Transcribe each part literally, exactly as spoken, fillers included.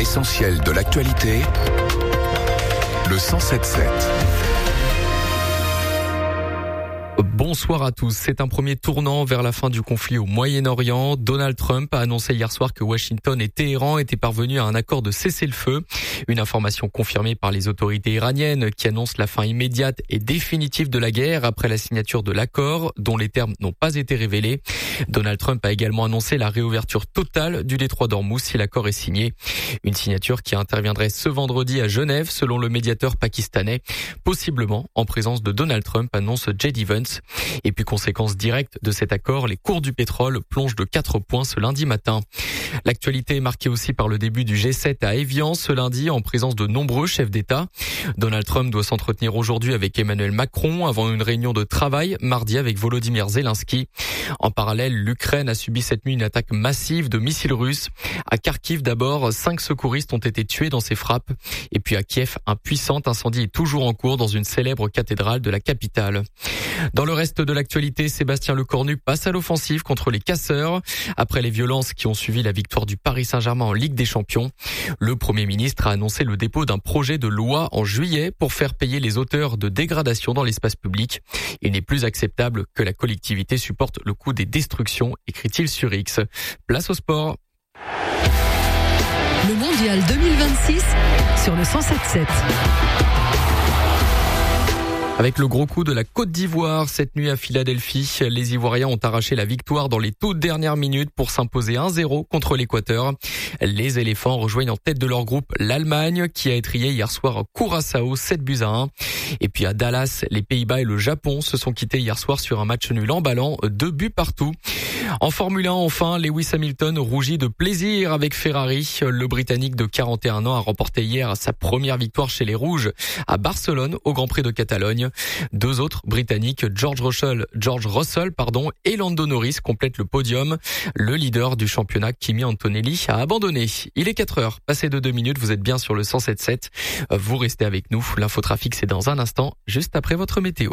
L'essentiel de l'actualité, le cent sept sept. Bonsoir à tous. C'est un premier tournant vers la fin du conflit au Moyen-Orient. Donald Trump a annoncé hier soir que Washington et Téhéran étaient parvenus à un accord de cessez-le-feu. Une information confirmée par les autorités iraniennes qui annoncent la fin immédiate et définitive de la guerre après la signature de l'accord, dont les termes n'ont pas été révélés. Donald Trump a également annoncé la réouverture totale du détroit d'Ormuz si l'accord est signé. Une signature qui interviendrait ce vendredi à Genève, selon le médiateur pakistanais, possiblement en présence de Donald Trump, annonce J D Vance. Et puis, conséquence directe de cet accord, les cours du pétrole plongent de quatre points ce lundi matin. L'actualité est marquée aussi par le début du G sept à Évian ce lundi en présence de nombreux chefs d'État. Donald Trump doit s'entretenir aujourd'hui avec Emmanuel Macron avant une réunion de travail mardi avec Volodymyr Zelensky. En parallèle, l'Ukraine a subi cette nuit une attaque massive de missiles russes. À Kharkiv d'abord, cinq secouristes ont été tués dans ces frappes. Et puis à Kiev, un puissant incendie est toujours en cours dans une célèbre cathédrale de la capitale. Dans le reste de l'actualité, Sébastien Lecornu passe à l'offensive contre les casseurs. Après les violences qui ont suivi la victoire du Paris Saint-Germain en Ligue des Champions, le Premier ministre a annoncé le dépôt d'un projet de loi en juillet pour faire payer les auteurs de dégradations dans l'espace public. Il n'est plus acceptable que la collectivité supporte le coût des destructions, écrit-il sur X. Place au sport. Le Mondial deux mille vingt-six sur le cent sept sept. Avec le gros coup de la Côte d'Ivoire cette nuit à Philadelphie, les Ivoiriens ont arraché la victoire dans les toutes dernières minutes pour s'imposer un zéro contre l'Équateur. Les éléphants rejoignent en tête de leur groupe l'Allemagne qui a étrillé hier soir Curaçao sept buts à un. Et puis à Dallas, les Pays-Bas et le Japon se sont quittés hier soir sur un match nul emballant, deux buts partout. En Formule un, enfin, Lewis Hamilton rougit de plaisir avec Ferrari. Le Britannique de quarante et un ans a remporté hier sa première victoire chez les Rouges à Barcelone au Grand Prix de Catalogne. Deux autres Britanniques, George Russell, George Russell pardon, et Lando Norris complètent le podium. Le leader du championnat, Kimi Antonelli, a abandonné. Il est quatre heures, passé de deux minutes, vous êtes bien sur le cent sept sept. Vous restez avec nous. L'infotrafic, c'est dans un instant, juste après votre météo.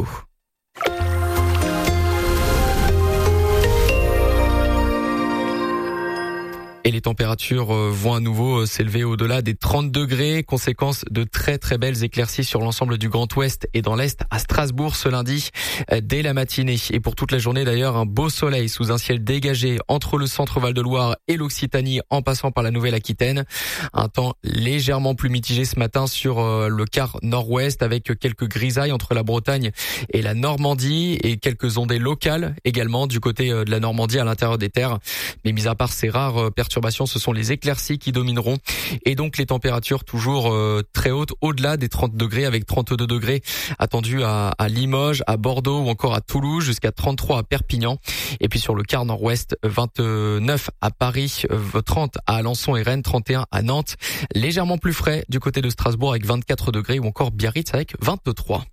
Et les températures vont à nouveau s'élever au-delà des trente degrés, conséquence de très très belles éclaircies sur l'ensemble du Grand Ouest et dans l'Est à Strasbourg ce lundi dès la matinée. Et pour toute la journée d'ailleurs, un beau soleil sous un ciel dégagé entre le centre Val-de-Loire et l'Occitanie en passant par la Nouvelle-Aquitaine. Un temps légèrement plus mitigé ce matin sur le quart nord-ouest avec quelques grisailles entre la Bretagne et la Normandie et quelques ondées locales également du côté de la Normandie à l'intérieur des terres. Mais mis à part ces rares perturbations, ce sont les éclaircies qui domineront et donc les températures toujours euh, très hautes au-delà des trente degrés avec trente-deux degrés attendus à, à Limoges, à Bordeaux ou encore à Toulouse, jusqu'à trente-trois à Perpignan. Et puis sur le quart nord-ouest, vingt-neuf à Paris, trente à Alençon et Rennes, trente et un à Nantes. Légèrement plus frais du côté de Strasbourg avec vingt-quatre degrés ou encore Biarritz avec vingt-trois.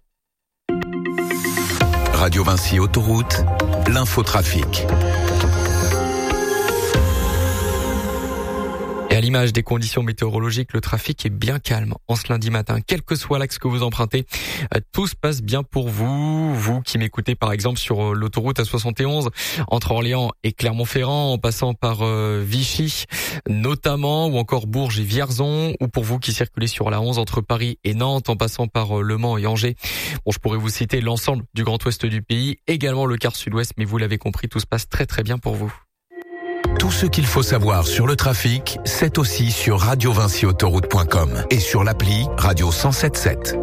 Radio Vinci Autoroute, l'infotrafic. Et à l'image des conditions météorologiques, le trafic est bien calme en ce lundi matin. Quel que soit l'axe que vous empruntez, tout se passe bien pour vous. Vous qui m'écoutez par exemple sur l'autoroute A soixante et onze entre Orléans et Clermont-Ferrand en passant par Vichy notamment, ou encore Bourges et Vierzon, ou pour vous qui circulez sur la onze entre Paris et Nantes en passant par Le Mans et Angers. Bon, je pourrais vous citer l'ensemble du Grand Ouest du pays, également le quart sud-ouest, mais vous l'avez compris, tout se passe très très bien pour vous. Tout ce qu'il faut savoir sur le trafic, c'est aussi sur radio vinci autoroute point com et sur l'appli Radio cent sept sept.